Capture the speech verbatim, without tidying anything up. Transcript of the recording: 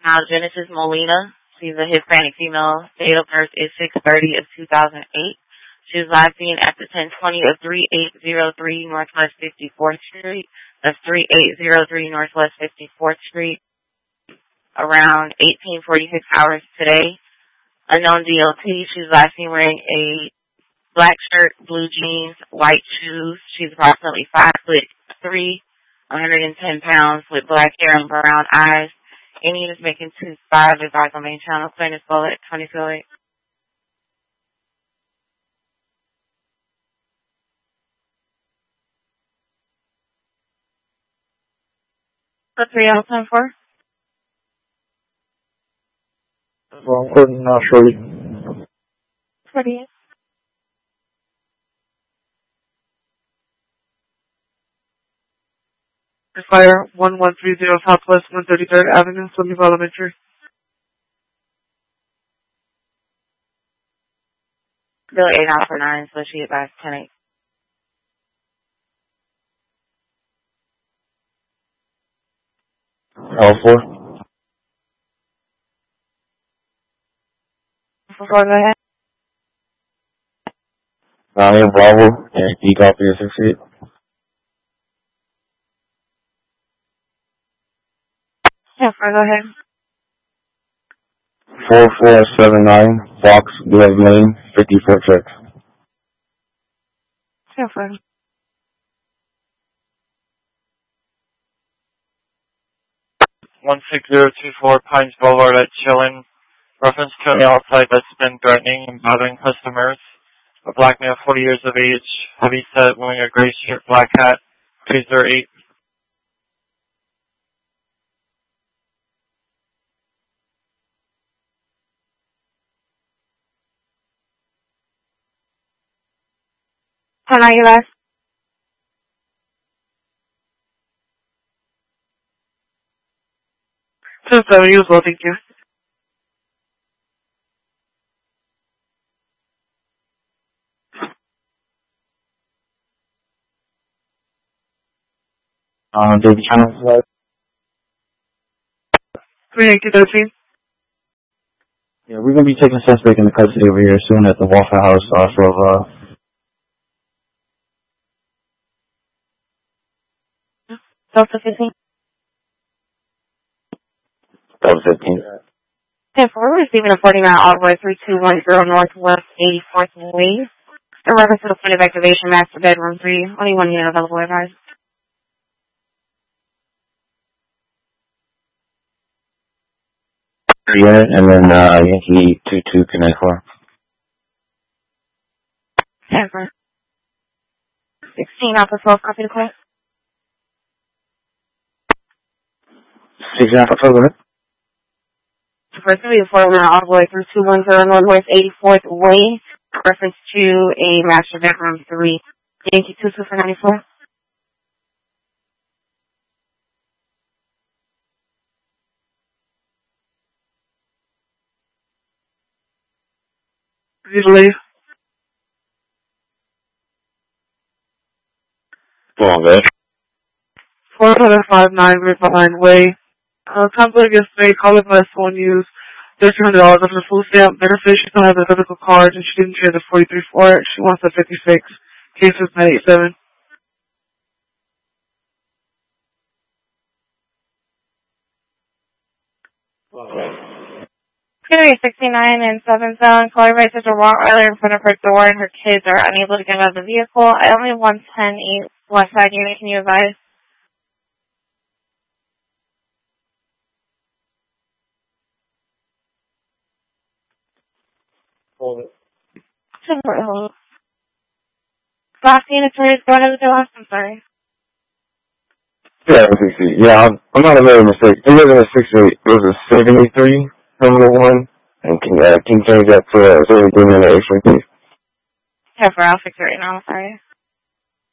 Now, Genesis Molina, she's a Hispanic female. Date of birth is six thirty of two thousand eight. She was last seen at the ten twenty of thirty-eight oh three Northwest fifty-fourth Street. That's thirty-eight oh three Northwest fifty-fourth Street. Around eighteen forty-six hours today. Unknown D L T. She's last seen wearing a black shirt, blue jeans, white shoes. She's approximately five foot three, one hundred ten pounds, with black hair and brown eyes. Any is making two five advice on main channel. Plaintiff's bullet twenty two oh eight. What three out of ten for? Wrong button, not sure. forty-eight. Fire one one three zero Southwest one thirty-third Avenue, Sunnyvale Elementary. Bill eight out for nine, so she advised ten eight. All four. Before go ahead. Nine Bravo, and E copy of six eight. Yeah, for go ahead. Four four seven nine Fox Glove Lane, fifty-four check. Yeah, for one six zero two four Pines Boulevard at Chillin. Reference to an outside that's been threatening and bothering customers. A black male, forty years of age, heavy set, wearing a gray shirt, black hat, two zero eight. How are you last? Two seven, you as well, thank you. Um, David Channel. three eighteen thirteen. Yeah, we're going to be taking a suspect into custody over here soon at the Waffle House off of, uh... Delta fifteen. Delta fifteen. Yeah, for we're receiving a forty-nine all the way three two one zero Northwest eighty-fourth Way. In reference to the point of activation, master bedroom three. Only one unit available, advised. Unit, and then, uh, Yankee two two Connect four. Yeah, for sixteen Alpha twelve, copy the call. sixteen Alpha twelve, go ahead. For three to four all the way through two one zero Northwest eighty-fourth Way. Reference to a master bedroom three. Yankee two two for ninety-four. Usually. Go on, guys. four seven five nine Grapevine Way. Uh, conflict yesterday, call it by phone use. thirteen hundred dollars after the full stamp. Benefit, she don't have the physical card, and she didn't share the forty-three for it. She wants the fifty-six. Case is nine eight seven. Area sixty-nine and seven zone. Caller right to the Rottweiler in front of her door, and her kids are unable to get out of the vehicle. I only one ten eight West Side unit. Can you advise? Hold it. Hold. Last unit, please. Go ahead with the last. I'm sorry. Yeah, six eight. Yeah, I'm, I'm not a very mistake. It wasn't a six eight. It was a seventy-three, number one. And can, uh, can change that to uh, seventy-three minute extra, please. Yeah, for I'll fix it right now. I'm sorry.